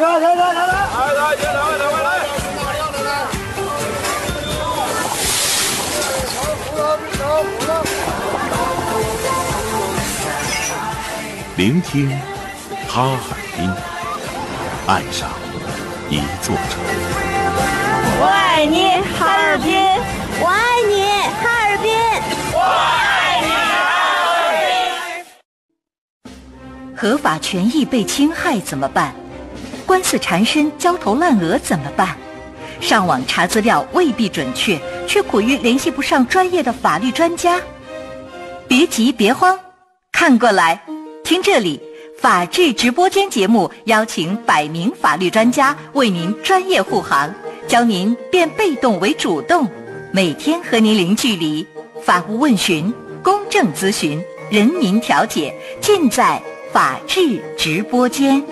聆听哈尔滨，爱上一座城。 我爱你，哈尔滨！ 我爱你，哈尔滨！ 我爱你，哈尔滨！ 合法权益被侵害怎么办？官司缠身、焦头烂额怎么办？上网查资料未必准确，却苦于联系不上专业的法律专家。别急别慌，看过来，听这里，法治直播间节目邀请100名法律专家为您专业护航，教您变被动为主动，每天和您零距离，法务问询、公正咨询、人民调解，尽在法治直播间。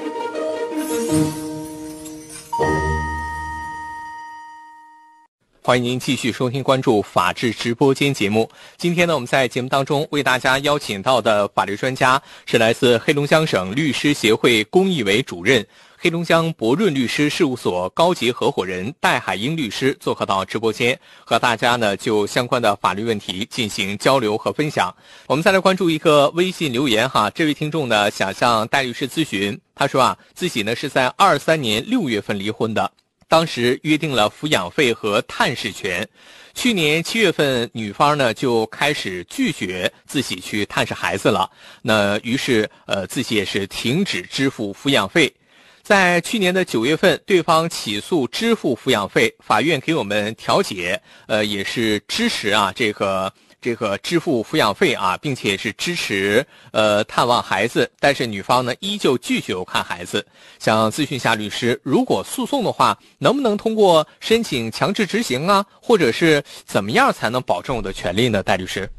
欢迎您继续收听关注法治直播间节目。今天呢，我们在节目当中为大家邀请到的法律专家是来自黑龙江省律师协会公益委主任、黑龙江博润律师事务所高级合伙人戴海英律师做客到直播间，和大家呢就相关的法律问题进行交流和分享。我们再来关注一个微信留言哈，这位听众呢想向戴律师咨询，他说自己呢是在23年6月份离婚的。当时约定了抚养费和探视权，去年7月份女方呢就开始拒绝自己去探视孩子了，那于是自己也是停止支付抚养费。在去年的9月份，对方起诉支付抚养费，法院给我们调解，也是支持这个支付抚养费并且是支持探望孩子，但是女方呢依旧拒绝我看孩子。想咨询一下律师，如果诉讼的话，能不能通过申请强制执行或者是怎么样才能保证我的权利呢？戴律师。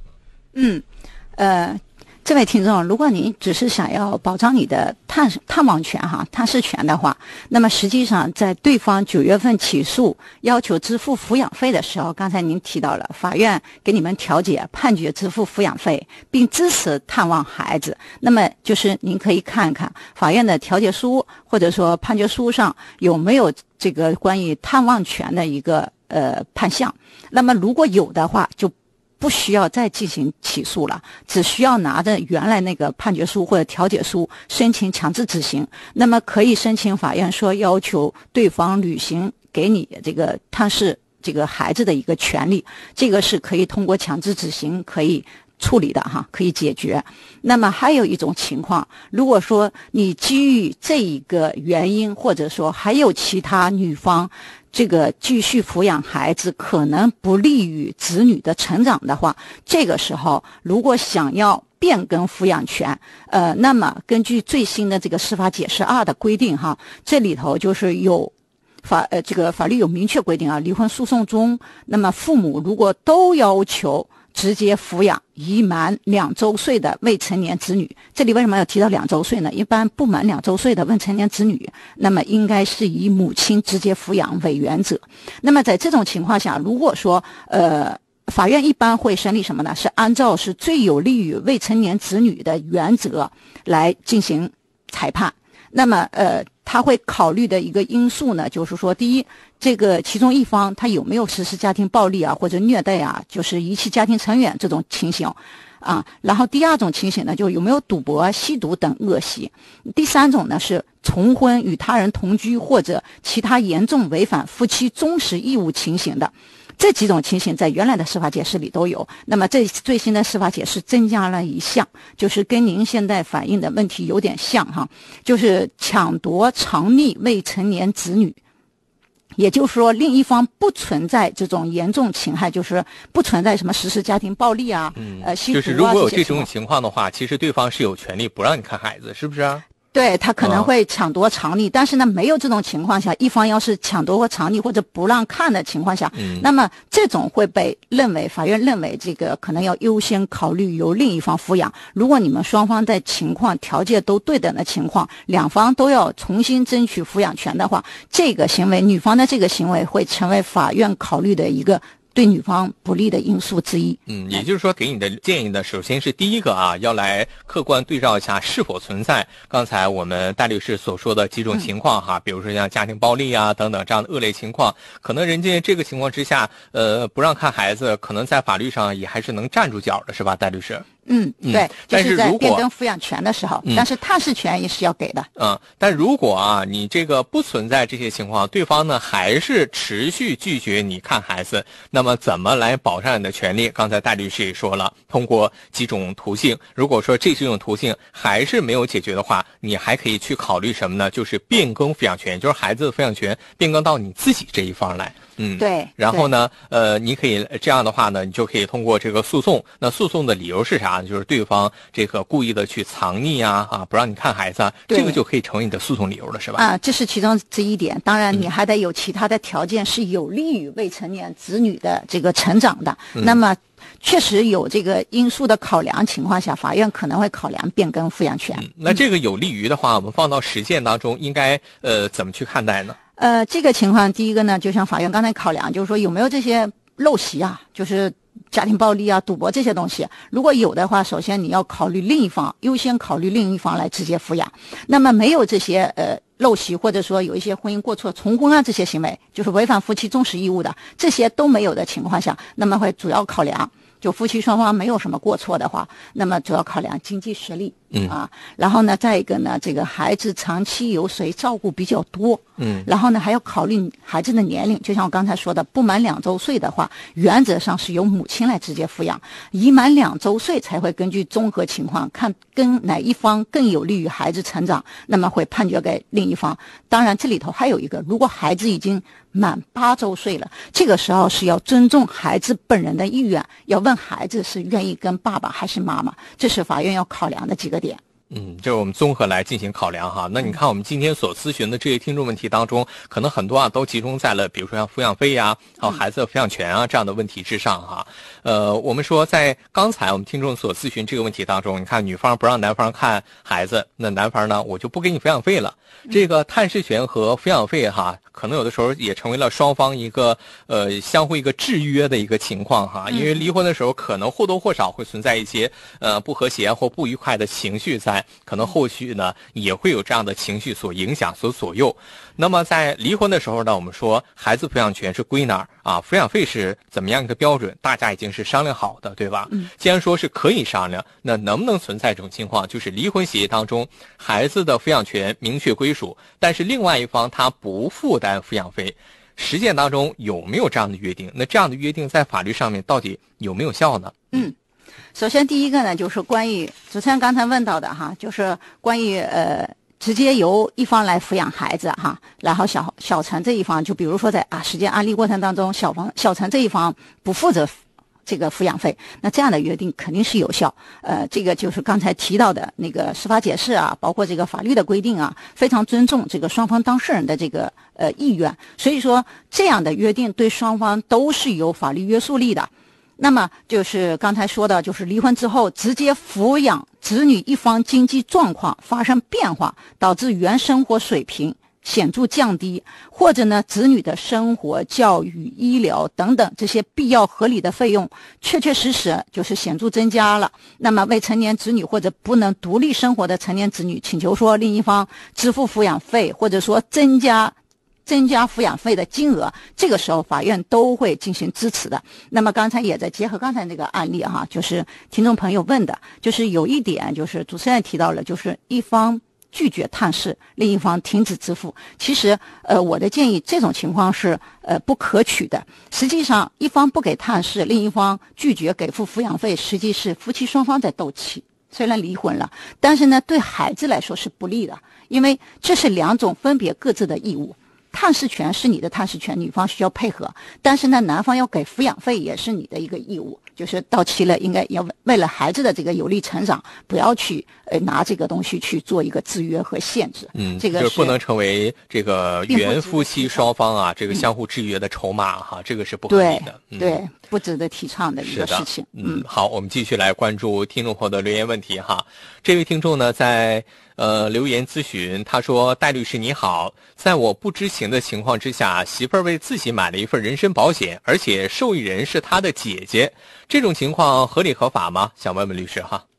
这位听众，如果您只是想要保障你的探望权探视权的话，那么实际上在对方9月份起诉要求支付抚养费的时候，刚才您提到了法院给你们调解判决支付抚养费，并支持探望孩子，那么就是您可以看看法院的调解书或者说判决书上有没有这个关于探望权的一个判项，那么如果有的话，就不需要再进行起诉了，只需要拿着原来那个判决书或者调解书申请强制执行，那么可以申请法院说要求对方履行给你这个探视这个孩子的一个权利，这个是可以通过强制执行可以处理的可以解决。那么还有一种情况，如果说你基于这一个原因，或者说还有其他女方这个继续抚养孩子可能不利于子女的成长的话，这个时候如果想要变更抚养权，那么根据最新的这个司法解释2的规定这里头就是有这个法律有明确规定离婚诉讼中，那么父母如果都要求直接抚养已满2周岁的未成年子女，这里为什么要提到2周岁呢？一般不满2周岁的未成年子女，那么应该是以母亲直接抚养为原则。那么在这种情况下，如果说法院一般会审理什么呢？是按照是最有利于未成年子女的原则来进行裁判。那么他会考虑的一个因素呢，就是说第一，这个其中一方他有没有实施家庭暴力或者虐待就是遗弃家庭成员这种情形然后第二种情形呢，就有没有赌博、吸毒等恶习。第三种呢是重婚、与他人同居或者其他严重违反夫妻忠实义务情形的。这几种情形在原来的司法解释里都有，那么这最新的司法解释增加了一项，就是跟您现在反映的问题有点像就是抢夺、藏匿未成年子女。也就是说，另一方不存在这种严重侵害，就是不存在什么实施家庭暴力吸毒就是如果有这种情况的话，其实对方是有权利不让你看孩子，是不是对，他可能会抢夺藏匿，但是呢，没有这种情况下，一方要是抢夺或藏匿或者不让看的情况下，那么这种会被法院认为这个可能要优先考虑由另一方抚养。如果你们双方在情况条件都对等的情况，两方都要重新争取抚养权的话，这个行为，女方的这个行为会成为法院考虑的一个对女方不利的因素之一。 也就是说，给你的建议呢，首先是第一个啊，要来客观对照一下是否存在刚才我们戴律师所说的几种情况哈，比如说像家庭暴力啊等等这样的恶劣情况，可能人家这个情况之下，不让看孩子，可能在法律上也还是能站住脚的，是吧，戴律师？ 对， 但是如果变更抚养权的时候，但是探视权也是要给的。 但如果啊，你这个不存在这些情况，对方呢还是持续拒绝你看孩子，那么怎么来保障你的权利？刚才戴律师也说了，通过几种途径。如果说这几种途径还是没有解决的话，你还可以去考虑什么呢？就是变更抚养权，就是孩子的抚养权变更到你自己这一方来。 对。 然后呢，你可以这样的话呢，你就可以通过这个诉讼。那诉讼的理由是啥？就是对方这个故意的去藏匿啊，不让你看孩子，这个就可以成为你的诉讼理由了，是吧？ 这是其中之一点。当然，你还得有其他的条件是有利于未成年子女的这个成长的。那么，确实有这个因素的考量情况下，法院可能会考量变更抚养权。 那这个有利于的话，我们放到实践当中，应该怎么去看待呢？ 这个情况，第一个呢，就像法院刚才考量，就是说有没有这些陋习啊，就是家庭暴力啊、赌博这些东西，如果有的话，首先你要考虑另一方，优先考虑另一方来直接抚养。那么没有这些陋习，或者说有一些婚姻过错、重婚啊这些行为，就是违反夫妻忠实义务的，这些都没有的情况下，那么会主要考量，就夫妻双方没有什么过错的话，那么主要考量经济实力。然后呢，再一个呢，这个孩子长期由谁照顾比较多。然后呢，还要考虑孩子的年龄，就像我刚才说的，不满2周岁的话，原则上是由母亲来直接抚养，已满2周岁才会根据综合情况看跟哪一方更有利于孩子成长，那么会判决给另一方。当然，这里头还有一个，如果孩子已经满8周岁了，这个时候是要尊重孩子本人的意愿，要问孩子是愿意跟爸爸还是妈妈，这是法院要考量的几个点。 就是我们综合来进行考量哈。那你看我们今天所咨询的这些听众问题当中，可能很多都集中在了比如说像抚养费呀，还有孩子的抚养权啊这样的问题之上哈。我们说在刚才我们听众所咨询这个问题当中，你看女方不让男方看孩子，那男方呢，我就不给你抚养费了。这个探视权和抚养费哈，可能有的时候也成为了双方一个相互一个制约的一个情况哈。因为离婚的时候可能或多或少会存在一些不和谐或不愉快的情绪在，可能后续呢也会有这样的情绪所影响所左右。那么在离婚的时候呢，我们说孩子抚养权是归哪儿啊？抚养费是怎么样一个标准？大家已经是商量好的，对吧？既然说是可以商量，那能不能存在这种情况，就是离婚协议当中孩子的抚养权明确归属，但是另外一方他不负担抚养费，实践当中有没有这样的约定？那这样的约定在法律上面到底有没有效呢？ 首先第一个呢，就是关于主持人刚才问到的哈，就是关于直接由一方来抚养孩子哈，然后小陈这一方，就比如说在实践案例过程当中，小陈这一方不负责这个抚养费，那这样的约定肯定是有效。这个就是刚才提到的那个司法解释啊，包括这个法律的规定啊，非常尊重这个双方当事人的这个意愿，所以说这样的约定对双方都是有法律约束力的。那么就是刚才说的，就是离婚之后直接抚养子女一方经济状况发生变化，导致原生活水平显著降低，或者呢子女的生活、教育、医疗等等这些必要合理的费用确实就是显著增加了，那么未成年子女或者不能独立生活的成年子女请求说另一方支付抚养费，或者说增加抚养费的金额，这个时候法院都会进行支持的。那么刚才也在结合刚才那个案例哈，就是听众朋友问的，就是有一点就是主持人提到了，就是一方拒绝探视，另一方停止支付。其实我的建议这种情况是不可取的。实际上一方不给探视，另一方拒绝给付抚养费，实际是夫妻双方在斗气。虽然离婚了，但是呢对孩子来说是不利的，因为这是2种分别各自的义务。探视权是你的探视权，女方需要配合，但是呢男方要给抚养费也是你的一个义务，就是到期了应该要为了孩子的这个有利成长，不要去拿这个东西去做一个制约和限制。这个就是不能成为这个原夫妻双方啊这个相互制约的筹码哈，这个是不合理的。 对，不值得提倡的一个事情。 好，我们继续来关注听众朋友的留言问题哈。这位听众呢在留言咨询，他说：“戴律师你好，在我不知情的情况之下，媳妇儿为自己买了一份人身保险，而且受益人是他的姐姐，这种情况合理合法吗？想问问律师哈。”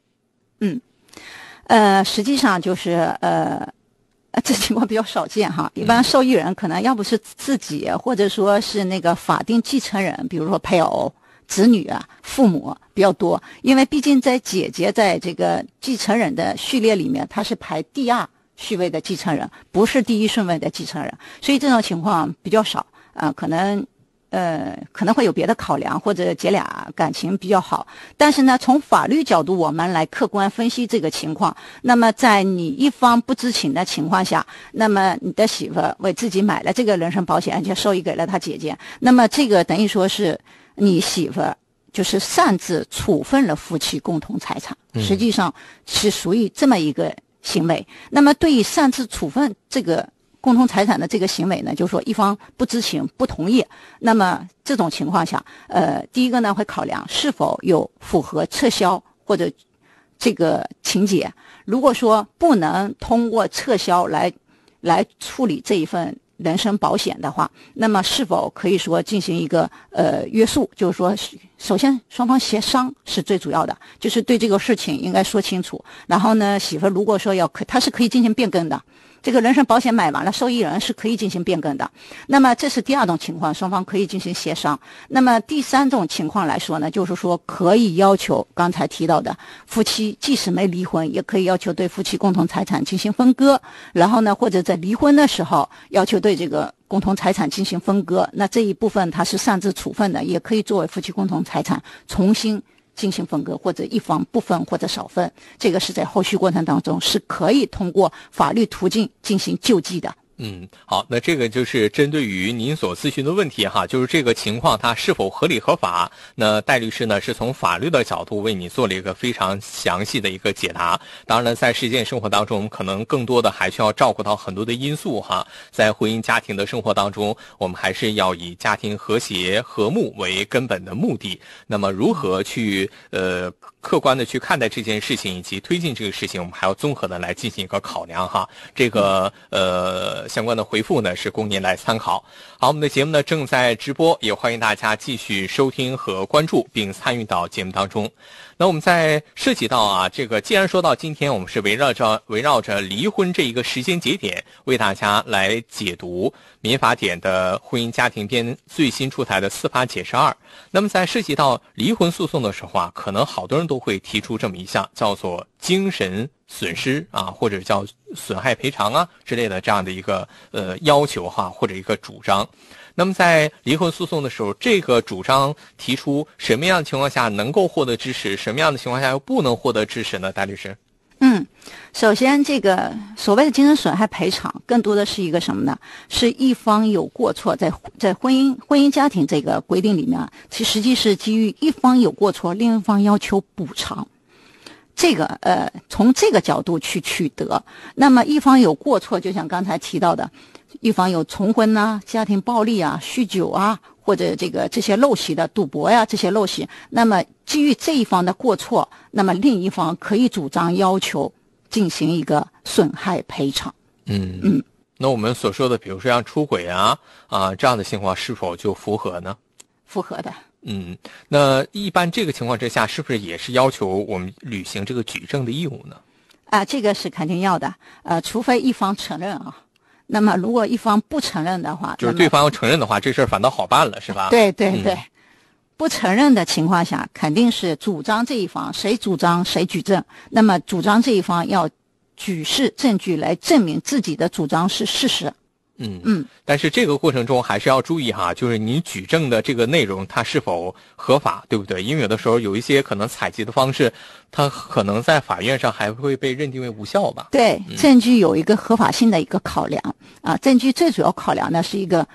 实际上就是这情况比较少见哈。一般受益人可能要不是自己，或者说是那个法定继承人，比如说配偶、子女啊、父母比较多。因为毕竟在姐姐在这个继承人的序列里面，她是排第二序位的继承人，不是第一顺位的继承人，所以这种情况比较少可能会有别的考量，或者姐俩感情比较好。但是呢，从法律角度我们来客观分析这个情况，那么在你一方不知情的情况下，那么你的媳妇为自己买了这个人身保险，而且受益给了她姐姐，那么这个等于说是你媳妇就是擅自处分了夫妻共同财产，实际上是属于这么一个行为。那么对于擅自处分这个共同财产的这个行为呢，就是说一方不知情不同意，那么这种情况下第一个呢会考量是否有符合撤销或者这个情节。如果说不能通过撤销来处理这一份人身保险的话，那么是否可以说进行一个约束，就是说首先双方协商是最主要的，就是对这个事情应该说清楚。然后呢，媳妇如果说她是可以进行变更的，这个人身保险买完了，受益人是可以进行变更的。那么这是第二种情况，双方可以进行协商。那么第三种情况来说呢，就是说可以要求刚才提到的夫妻即使没离婚，也可以要求对夫妻共同财产进行分割，然后呢，或者在离婚的时候要求对这个共同财产进行分割。那这一部分它是擅自处分的，也可以作为夫妻共同财产重新进行分割，或者一方不分或者少分，这个是在后续过程当中是可以通过法律途径进行救济的。 好，那这个就是针对于您所咨询的问题哈，就是这个情况它是否合理合法。那戴律师呢是从法律的角度为你做了一个非常详细的一个解答。当然在实践生活当中，我们可能更多的还需要照顾到很多的因素哈。在婚姻家庭的生活当中，我们还是要以家庭和谐和睦为根本的目的。那么如何去客观的去看待这件事情以及推进这个事情，我们还要综合的来进行一个考量哈。这个相关的回复呢是供您来参考。好，我们的节目呢正在直播，也欢迎大家继续收听和关注并参与到节目当中。那我们在涉及到这个既然说到今天我们是围绕着离婚这一个时间节点为大家来解读民法典的婚姻家庭编最新出台的司法解释2。那么在涉及到离婚诉讼的时候可能好多人都会提出这么一项叫做精神损失或者叫损害赔偿之类的这样的一个要求或者一个主张。那么在离婚诉讼的时候，这个主张提出什么样的情况下能够获得支持，什么样的情况下又不能获得支持呢？戴律师。 首先这个所谓的精神损害赔偿更多的是一个什么呢？是一方有过错，在婚姻家庭这个规定里面其实际是基于一方有过错，另一方要求补偿。这个从这个角度去取得。那么一方有过错，就像刚才提到的，一方有重婚家庭暴力酗酒或者这些陋习的赌博这些陋习，那么基于这一方的过错，那么另一方可以主张要求进行一个损害赔偿。 那我们所说的比如说像出轨这样的情况是否就符合呢？ 符合的。 那一般这个情况之下是不是也是要求我们履行这个举证的义务呢？ 这个是肯定要的。除非一方承认那么如果一方不承认的话， 就是对方要承认的话，这事儿反倒好办了，是吧？ 对。不承认的情况下，肯定是主张这一方谁主张谁举证。那么主张这一方要举示证据来证明自己的主张是事实。 但是这个过程中还是要注意就是你举证的这个内容它是否合法，对不对？因为有的时候有一些可能采集的方式，它可能在法院上还会被认定为无效吧？ 对，证据有一个合法性的一个考量证据最主要考量的是一个